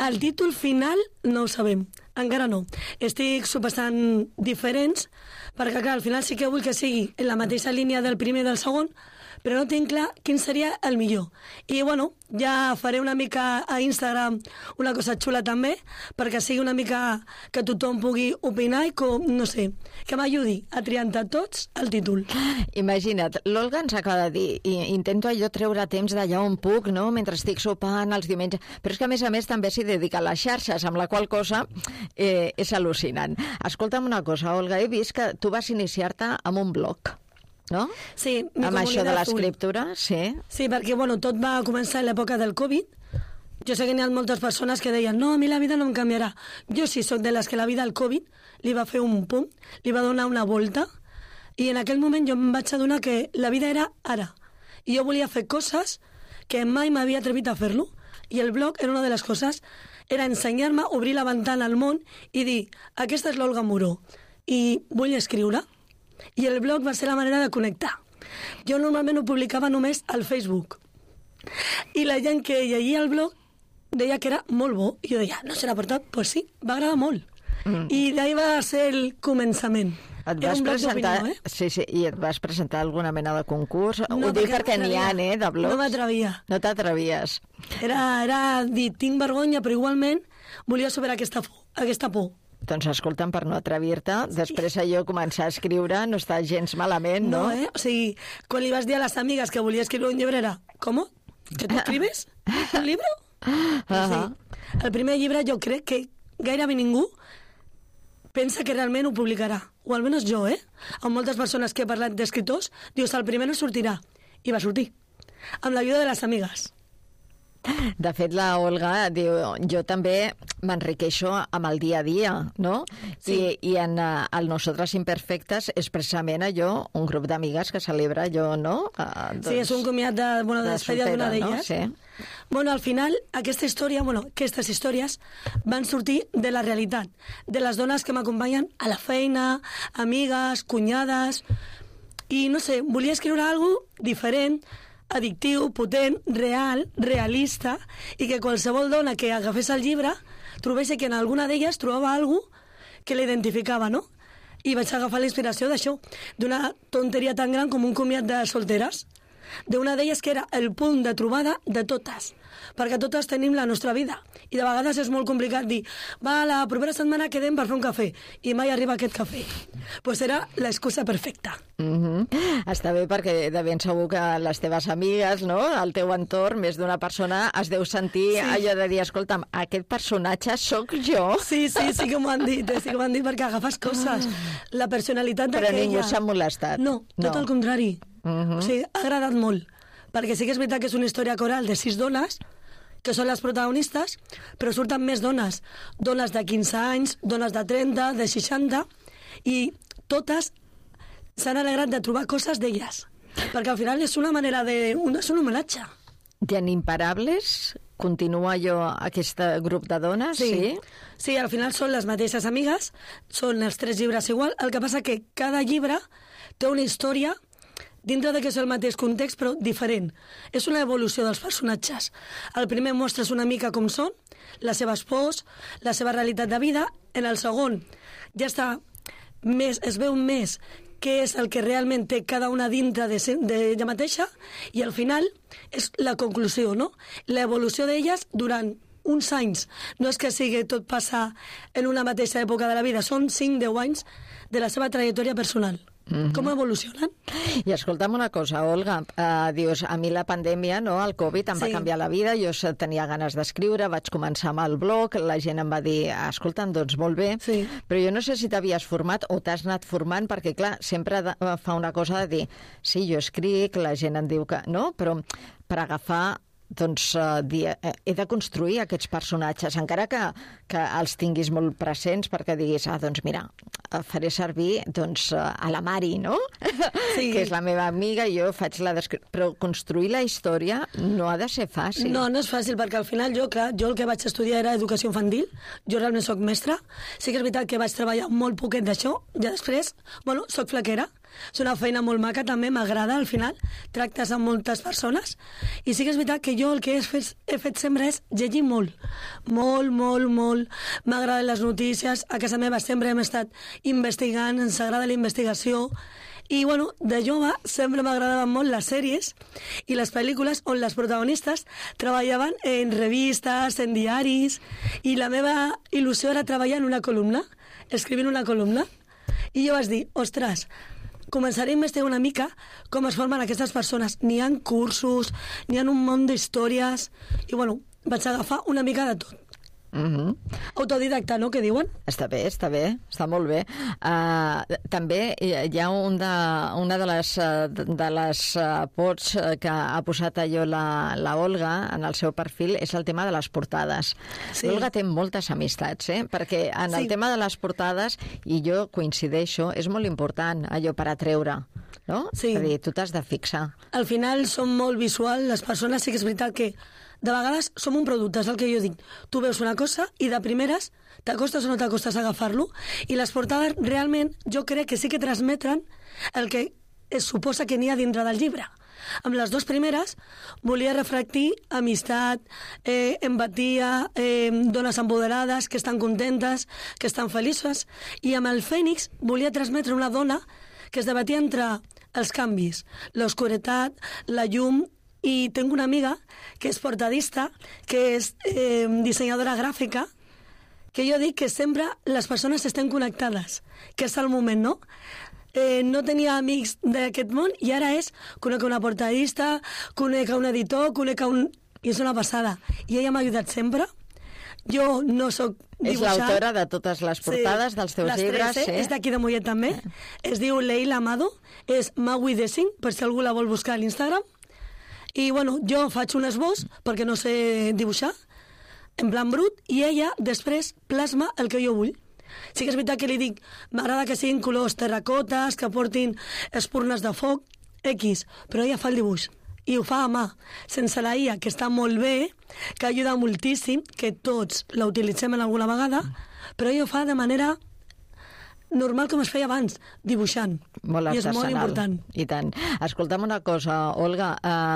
El títol final no ho sabem, encara no. Estic subestant diferents, perquè clar, al final sí que vull que sigui en la mateixa línia del primer i del segon, però no tinc clar quin seria el millor. I bueno, ja faré una mica a Instagram una cosa xula també, perquè sigui una mica que tothom pugui opinar i com, no sé, que m'ajudi a triar entre tots el títol. Imagina't, l'Olga ens acaba de dir, intento allò treure temps d'allà on puc, no?, mentre estic sopant els diumenges, però és que a més també s'hi dedica a les xarxes, amb la qual cosa és al·lucinant. Escolta'm una cosa, Olga, he vist que tu vas iniciar-te amb un blog, no? Sí, amb això de l'escriptura, sí. Sí, perquè bueno, tot va començar en l'època del Covid. Jo sé que n'hi ha moltes persones que deien no, a mi la vida no em canviarà. Jo sí soc de les que la vida al Covid li va fer un punt, li va donar una volta, i en aquell moment jo em vaig adonar que la vida era ara. I jo volia fer coses que mai m'havia atrevit a fer-lo. I el blog era una de les coses, era ensenyar-me, obrir la ventana al món i dir, aquesta és l'Olga Moró i vull escriure. I el blog va ser la manera de connectar. Jo normalment ho publicava només al Facebook. I la gent que llegia el blog deia que era molt bo. I jo deia, no serà per tot? Pues sí, va agradar molt. I d'ahir va ser el començament. Et vas presentar, sí, i et vas presentar alguna mena de concurs? No, ho dic perquè n'hi ha, de blogs. No m'atrevia. No t'atrevies. Era dir, tinc vergonya, però igualment volia superar aquesta por. Doncs escolta'm, per no atrevir-te, després allò començar a escriure no està gens malament, no? No, o sigui, quan li vas dir a les amigues que volia escriure un llibre era, ¿cómo? ¿Que tú escribes un libro? Sí. El primer llibre jo crec que gairebé ningú pensa que realment ho publicarà, o almenys jo, amb moltes persones que he parlat d'escriptors, dius, el primer no sortirà, i va sortir, amb l'ajuda de les amigues. De fet, la Olga diu, jo també m'enriqueixo amb el dia a dia, no? Sí. I en el Nosaltres Imperfectes és precisament allò, un grup d'amigues que celebra allò, no? Doncs, sí, és un comiat de despedida d'una d'elles. No? Sí. Bueno, al final, aquestes històries van sortir de la realitat, de les dones que m'acompanyen a la feina, amigues, cunyades, i no sé, volia escriure alguna cosa diferent, addictiu, potent, real, realista, i que qualsevol dona que agafés el llibre trobés que en alguna d'elles trobava alguna que l'identificava, no? I vaig agafar la inspiració d'això, d'una tonteria tan gran com un comiat de solteres, d'una d'elles que era el punt de trobada de totes, perquè totes tenim la nostra vida, i de vegades és molt complicat dir, va, la propera setmana quedem per fer un cafè, i mai arriba aquest cafè. Pues era l'excusa perfecta. Està bé, perquè de ben segur que les teves amigues, no?, al teu entorn, més d'una persona es deu sentir allò de dir, escolta'm, aquest personatge sóc jo. Sí que m'ho han dit, perquè agafes coses. La personalitat d'aquella... Però ningú s'ha molestat. No, tot el contrari. O sigui, ha agradat molt, perquè sí que és veritat que és una història coral de 6 dones, que són les protagonistes, però surten més dones de 15 anys, dones de 30, de 60, i totes s'han alegrat de trobar coses d'elles, perquè al final és una manera és un homenatge. I en Imparables continua aquest grup de dones, sí? Sí, al final són les mateixes amigues, són els 3 llibres igual, el que passa que cada llibre té una història dintre de que és el mateix context, però diferent. És una evolució dels personatges. El primer mostres una mica com són, les seves pors, la seva realitat de vida. En el segon ja es veu més què és el que realment té cada una dintre d'ella mateixa, i al final és la conclusió, no? L'evolució d'elles durant uns anys. No és que sigui tot passar en una mateixa època de la vida, són 5-10 anys de la seva trajectòria personal. Com evolucionen? I escolta'm una cosa, Olga, dius, a mi la pandèmia, no, el Covid, em va canviar la vida, jo tenia ganes d'escriure, vaig començar amb el blog, la gent em va dir, escolta'm, doncs molt bé, però jo no sé si t'havies format o t'has anat formant, perquè clar, sempre fa una cosa de dir, sí, jo escric, la gent em diu que no, però per agafar doncs he de construir aquests personatges, encara que els tinguis molt presents, perquè diguis, doncs mira, faré servir a la Mari, no? Sí. Que és la meva amiga, i jo faig la descripció. Però construir la història no ha de ser fàcil. No és fàcil, perquè al final jo el que vaig estudiar era educació infantil, jo realment soc mestra, sí que és veritat que vaig treballar molt poquet d'això, ja després, soc flaquera, És una feina molt maca, també m'agrada, al final. Tractes amb moltes persones. I sí que és veritat que jo el que he fet sempre és llegir molt. Molt, molt, molt. M'agraden les notícies. A casa meva sempre hem estat investigant, ens agrada la investigació. I, bueno, de jove sempre m'agradaven molt les sèries i les pel·lícules on les protagonistes treballaven en revistes, en diaris, i la meva il·lusió era treballar en una columna, escrivint una columna. I jo vaig dir, ostres, començaré a investigar una mica com es formen aquestes persones. N'hi ha cursos, n'hi ha un munt d'històries, i, bueno, vaig agafar una mica de tot. Autodidacta, no?, que diuen? Està bé, està molt bé. També hi ha una de les pots que ha posat allò la Olga en el seu perfil, és el tema de les portades. Sí. L'Olga té moltes amistats, perquè en el tema de les portades, i jo coincideixo, és molt important allò per atreure, no? Sí. És a dir, tu t'has de fixar. Al final som molt visual, les persones, sí que és veritat que de vegades som un producte, és el que jo dic. Tu veus una cosa i de primeres t'acostes o no t'acostes a agafar-lo, i les portades realment jo crec que sí que transmeten el que es suposa que n'hi ha dintre del llibre. Amb les dues primeres volia reflectir amistat, empatia, dones empoderades, que estan contentes, que estan felices, i amb el Fènix volia transmetre una dona que es debatia entre els canvis, l'oscuretat, la llum. I tinc una amiga que és portadista, que és dissenyadora gràfica, que jo dic que sempre les persones estan connectades, que és el moment, no? No tenia amics d'aquest món i ara conec una portadista, conec un editor, i és una passada. I ella m'ha ajudat sempre. Jo no soc dibuixant. És l'autora de totes les portades dels teus llibres. Les 3, és d'aquí de Mollet també. Es diu Leila Amado, és Maui Design, per si algú la vol buscar a l'Instagram. I, bueno, jo faig un esbós, perquè no sé dibuixar, en plan brut, i ella després plasma el que jo vull. Sí que és veritat que li dic, m'agrada que siguin colors terracotes, que portin espurnes de foc, X, però ella fa el dibuix. I ho fa a mà, sense la IA, que està molt bé, que ajuda moltíssim, que tots la utilitzem en alguna vegada, però ella ho fa de manera normal com es feia abans, dibuixant. Molt artesanal. I és molt important. I tant. Escolta'm una cosa, Olga,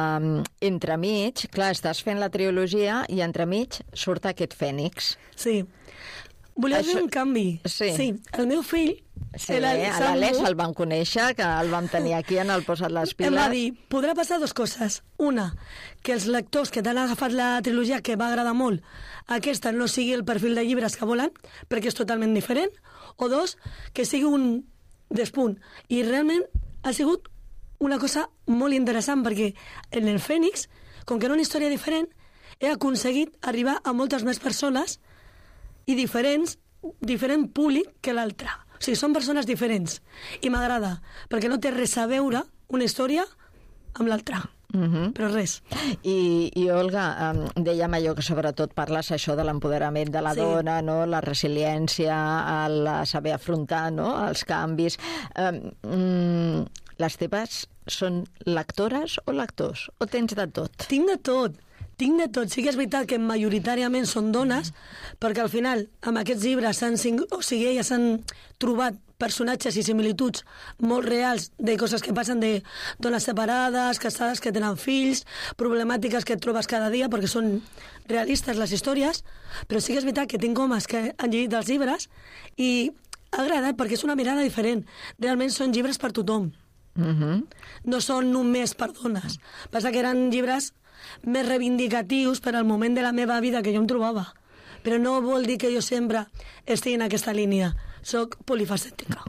entremig, clar, estàs fent la trilogia i entremig surt aquest Fènix. Sí. Volia fer un canvi. Sí. El meu fill... Sí, l'Àlex el vam conèixer, que el vam tenir aquí en el Posa't les piles. Em va dir, podrà passar dues coses. Una, que els lectors que t'han agafat la trilogia, que va agradar molt, aquesta no sigui el perfil de llibres que volen, perquè és totalment diferent, o dos, que sigui un despunt. I realment ha sigut una cosa molt interessant, perquè en el Fènix, com que era una història diferent, he aconseguit arribar a moltes més persones i diferent públic que l'altre. O sigui, són persones diferents. I m'agrada, perquè no té res a veure una història amb l'altra. Però res. I Olga, dèiem allò que sobretot parles això de l'empoderament de la dona, no? La resiliència, el saber afrontar, no? Els canvis. Les teves són lectores o lectors? O tens de tot? Tinc de tot. Sí que és veritat que majoritàriament són dones, perquè al final amb aquests llibres elles han trobat personatges i similituds molt reals de coses que passen, de dones separades, casades que tenen fills, problemàtiques que et trobes cada dia, perquè són realistes les històries, però sí que és veritat que tinc homes que han llegit els llibres i ha agradat perquè és una mirada diferent. Realment són llibres per tothom. No són només per dones. Passa que eren llibres més reivindicatius per al moment de la meva vida que jo em trobava. Però no vol dir que jo sempre estigui en aquesta línia. Soc polifacètica.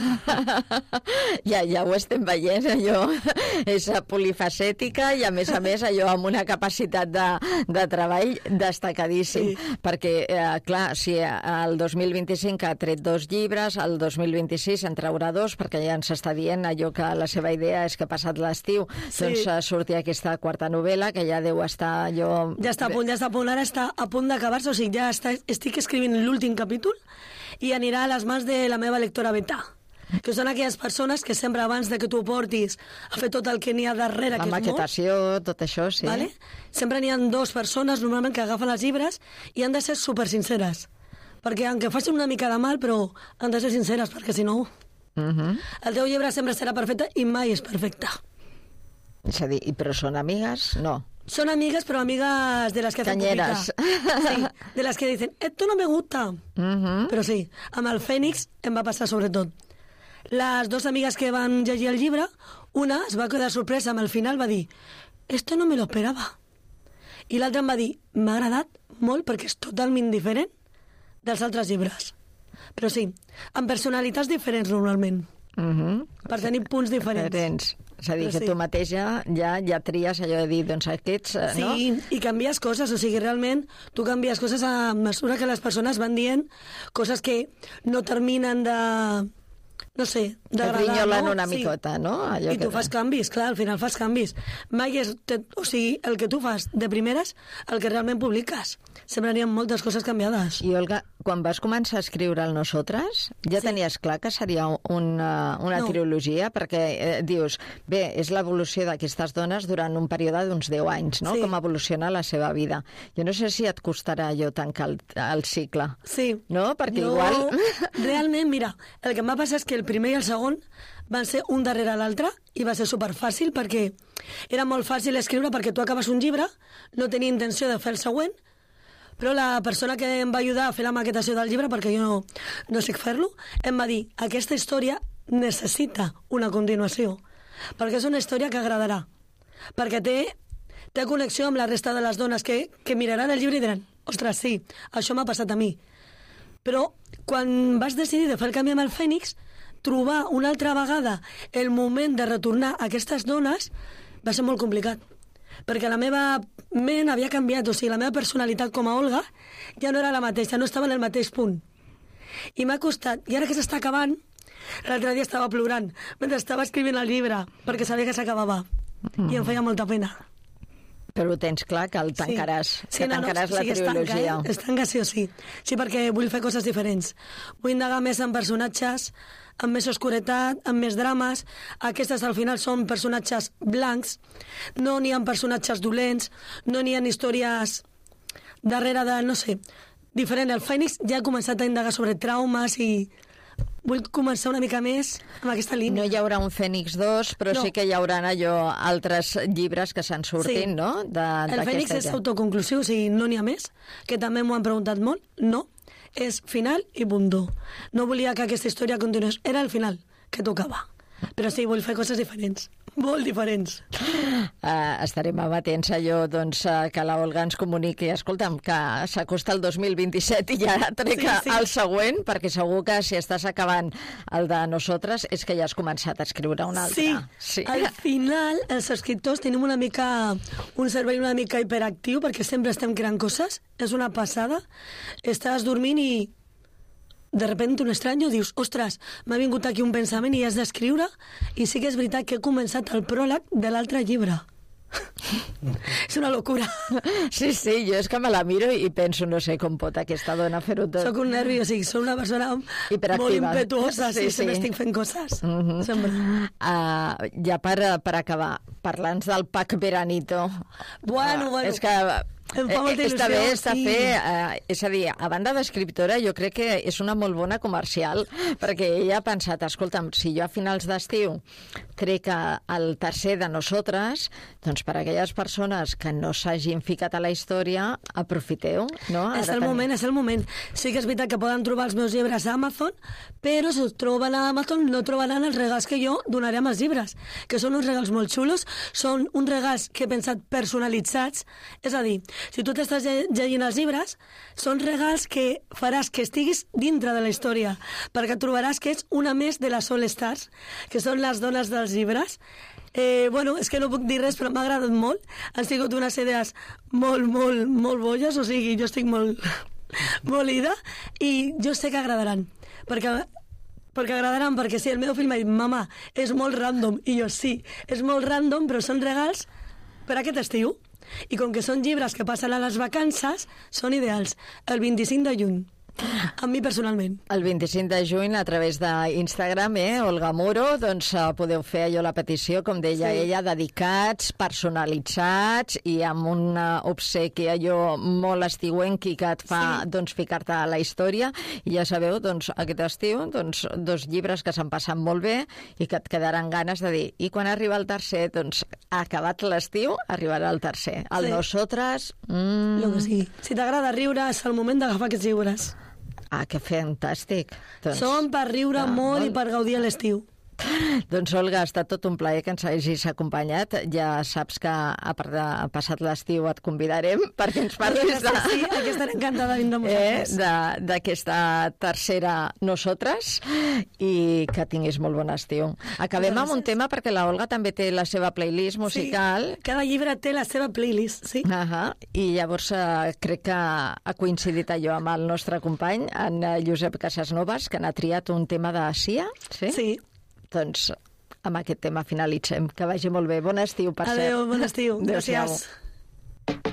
Ja ho estem veient, allò. És polifacètica i, a més allò amb una capacitat de treball destacadíssim. Sí. Perquè, clar, si el 2025 ha tret 2 llibres, el 2026 en traurà 2, perquè ja ens està dient allò que la seva idea és que passat l'estiu doncs surti aquesta quarta novel·la, que ja deu estar allò... Ja està a punt, ara està a punt d'acabar-se, o sigui, ja estic escrivint l'últim capítol i anirà a les mans de la meva lectora beta, que són aquelles persones que sempre abans de que tu ho portis a fer tot el que n'hi ha darrere, que és molt... Maquetació, tot això, sí. Vale? Sempre n'hi ha 2 persones normalment que agafen els llibres i han de ser supersinceres, perquè aunque facin una mica de mal, però han de ser sinceres, perquè si no... El teu llibre sempre serà perfecte i mai és perfecte. És a dir, però són amigues? No. Son amigas, pero amigas de las que hacen Cañeras. Sí, de las que dicen, esto no me gusta. Però sí, amb el Fènix em va passar sobretot. Les dues amigues que van llegir el llibre, una es va quedar sorpresa amb el final, va dir, esto no me lo esperaba. I l'altra em va dir, m'ha agradat molt perquè és totalment diferent dels altres llibres. Però sí, amb personalitats diferents normalment. Per tenir punts diferents. És a dir, que tu mateixa ja tries allò de dir, doncs aquests, no? Sí, i canvies coses, o sigui, realment tu canvies coses a mesura que les persones van dient coses que no terminen de... no sé, d'agradar, no? Grinyolen una micota, no? Allò I tu fas canvis, clar, al final fas canvis. Mai és... O sigui, el que tu fas de primeres, el que realment publiques. Sempre n'hi ha moltes coses canviades. I, Olga, quan vas començar a escriure el Nosotras, ja tenies clar que seria una trilogia? Perquè dius, bé, és l'evolució d'aquestes dones durant un període d'uns 10 anys, no? Com evoluciona la seva vida. Jo no sé si et costarà allò tancar el cicle. Sí. No? Perquè igual... Realment, mira, el que em va passar és que el primer i el segon van ser un darrere l'altre i va ser superfàcil perquè era molt fàcil escriure perquè tu acabes un llibre, no tenia intenció de fer el següent, però la persona que em va ajudar a fer la maquetació del llibre, perquè jo no sé fer-lo, em va dir, aquesta història necessita una continuació, perquè és una història que agradarà, perquè té connexió amb la resta de les dones que miraran el llibre i diran, ostres, sí, això m'ha passat a mi. Però quan vas decidir de fer el canvi amb el Fènix, trobar una altra vegada el moment de retornar a aquestes dones va ser molt complicat. Perquè la meva ment havia canviat, o sigui, la meva personalitat com a Olga ja no era la mateixa, no estava en el mateix punt. I m'ha costat, i ara que s'està acabant, l'altre dia estava plorant mentre estava escrivint el llibre, perquè sabia que s'acabava, i em feia molta pena. Però ho tens clar, que el tancaràs, que tancaràs la trilogia. Es tanca sí o sí. Sí, perquè vull fer coses diferents. Vull indagar més en personatges, amb més oscuretat, amb més drames. Aquestes al final són personatges blancs, no n'hi ha personatges dolents, no n'hi ha històries darrere de, no sé, diferent. El Fènix ja ha començat a indagar sobre traumes i vull començar una mica més amb aquesta línia. No hi haurà un Fènix 2, però sí que hi haurà altres llibres que se'n surtin, no? El Fènix és autoconclusiu, o sigui, no n'hi ha més, que també m'ho han preguntat molt. No, és final i puntó. No volia que aquesta història continués. Era el final, que tocava. Però sí, vull fer coses diferents. Molt diferents. Estarem amatents a allò, doncs, que la Olga ens comuniqui. Escolta'm, que s'acosta el 2027 i ja trec el següent, perquè segur que si estàs acabant el de Nosotres és que ja has començat a escriure un altre. Sí. Al final, els escriptors tenim un cervell una mica hiperactiu, perquè sempre estem creant coses. És una passada. Estàs dormint i de repente un estranyo dius, ostres, m'ha vingut aquí un pensament i has d'escriure, i sí que és veritat que he començat el pròleg de l'altre llibre. És una locura. Sí, jo és que me la miro i penso, no sé com pot aquesta dona fer-ho tot. Soc un nervi, o sigui, soc una persona molt impetuosa, sempre estic fent coses. Ja per acabar, parlant del pack Veranito. Bueno. És que està bé, està fer... És a dir, a banda d'escriptora, jo crec que és una molt bona comercial, perquè ella ha pensat, escolta'm, si jo a finals d'estiu trec el tercer de Nosotres, doncs per a aquelles persones que no s'hagin ficat a la història, aprofiteu, no? És el moment. Sí que és veritat que poden trobar els meus llibres a Amazon, però si els troben a Amazon no trobaran els regals que jo donaré amb els llibres, que són uns regals molt xulos, són uns regals que he pensat personalitzats, és a dir, si tu t'estàs llegint els llibres, són regals que faràs que estiguis dintre de la història, perquè trobaràs que ets una més de les All Stars, que són les dones dels llibres. És que no puc dir res, però m'ha agradat molt. Han sigut unes idees molt bolles, o sigui, jo estic molt ida, i jo sé que agradaran, perquè sí, el meu fill m'ha dit, mama, és molt random, i jo sí, és molt random, però són regals per aquest estiu. I com que són llibres que passen a les vacances, són ideals. El 25 de juny A mi personalment. El 25 de juny, a través d'Instagram, Olga Muro, doncs podeu fer allò la petició, com deia ella, dedicats, personalitzats i amb un obsequi allò molt estiuenqui que et fa doncs, ficar-te a la història. I ja sabeu, doncs, aquest estiu, doncs, 2 llibres que s'han passat molt bé i que et quedaran ganes de dir, i quan arriba el tercer, doncs, acabat l'estiu, arribarà el tercer. El Nosotras... Lo que sí. Si t'agrada riure, és el moment d'agafar aquests llibres. Que fantàstic. Doncs, són per riure molt i per gaudir l'estiu. Doncs, Olga, ha estat tot un plaer que ens hagis acompanyat. Ja saps que a part de passat l'estiu et convidarem perquè ens parlis de... Sí, aquí estaré encantada de vindre amb vosaltres. D'aquesta tercera Nosotres i que tinguis molt bon estiu. Acabem amb un tema perquè la Olga també té la seva playlist musical. Sí, cada llibre té la seva playlist, sí. I llavors crec que ha coincidit allò amb el nostre company, en Josep Casasnovas, que n'ha triat un tema de Sia. Sí. Doncs amb aquest tema finalitzem. Que vagi molt bé. Bon estiu, per cert. Adéu, bon estiu. Gràcies.